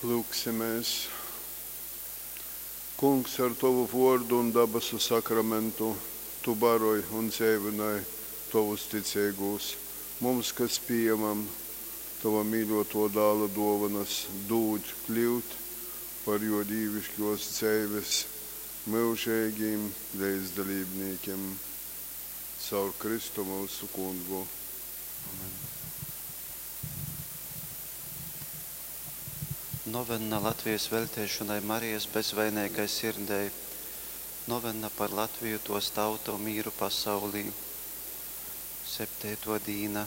Lūksimies. Kungs, ar Tavu vārdu un dabasu sakramentu, Tu baroji un dzīvināji Tavus ticīgos. Mums, kas pieņemam Tava mīļoto dēla dāvanas, dod kļūt par jo dīvišķos dzīves mūžīgiem līdzdalībniekiem caur Kristu mūsu Kungu. Amen. Novenna Latvijas veltēšanai Marijas bezvainīgai sirdei. Novenna par Latviju, tos tautu mīru pasaulī. 7. dīna.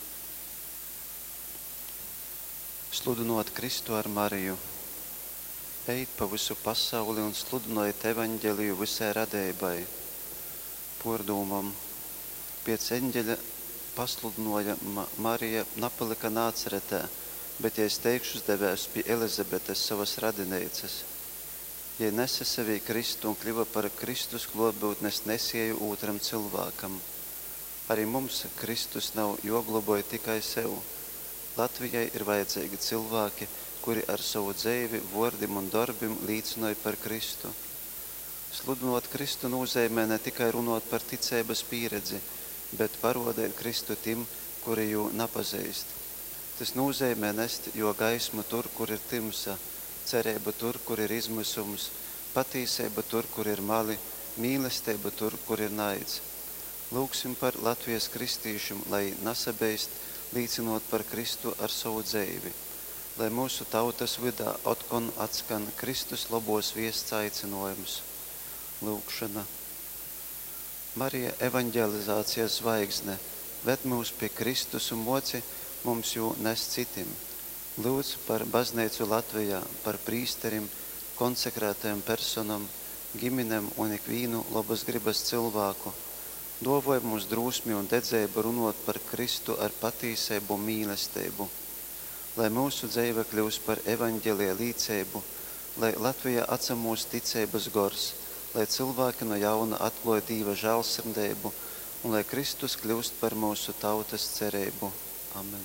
Sludinot Kristu ar Mariju. Eit pa visu pasauli un sludinojiet evaņģeliju visai radībai. Pordūmam. Pēc eņģeļa pasludinoja Marija napalika Nāceretē, bet, ja es teikšu, devēs pie Elizabetes, savas radinīcas. Ja nesa sevī Kristu un kļuva par Kristus globūtnes nesieju otram cilvēkam. Arī mums Kristus nav jogloboja tikai sev. Latvijai ir vajadzīgi cilvēki, kuri ar savu dzīvi, vārdim un darbim līdzinoja par Kristu. Sludinot Kristu nozīmē ne tikai runot par ticības pieredzi, bet parodēt Kristu tim, kuri jū nepazīst. Tas nozīmē nest jo gaismu tur, kur ir timsa, cerība tur, kur ir izmisums, patīsība tur, kur ir mali, mīlestība tur, kur ir naids. Lūksim par Latvijas kristīšiem, lai nesabeist, līdzinot par Kristu ar savu dzīvi, lai mūsu tautas vidā otkon atskan Kristus labos viests aicinojums. Lūkšana. Marija evaņģelizācijas zvaigzne ved mūs pie Kristus un moci mums jū nes citim. Lūdz par baznīcu Latvijā, par prīsterim, konsekrētajam personam, ģiminem un ikvīnu labas gribas cilvēku. Dovoj mums drūsmi un dedzību runot par Kristu ar patīsību un mīlestību. Lai mūsu dzīve kļūst par evaņģelija līdzību, lai Latvijā atsamūs ticības gors, lai cilvēki no jauna atklāj Dieva žēlsirdību un lai Kristus kļūst par mūsu tautas cerību. Amen.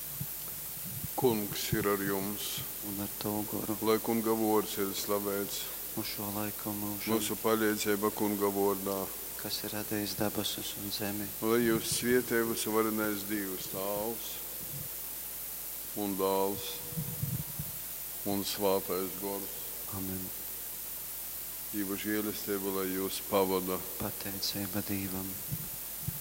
Kungs ir ar jums. Un ar Tavu garu. Lai Kunga vārds ir slavēts. Uz šo laiku mūžam. Mūsu palīdzība Kunga vārdā. Kas ir radījis debesus un zemi. Lai jūs svētī visu varenais Dievs, Tēvs un Dēls un Svētais Gars. Amen. Dieva žēlastība, lai jūs pavada. Pateicība Dievam.